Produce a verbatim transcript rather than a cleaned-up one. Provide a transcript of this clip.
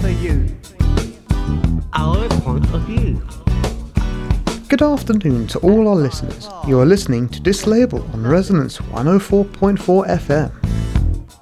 for you. Our point of view. Good afternoon to all our listeners. You are listening to This Label on Resonance one oh four point four F M.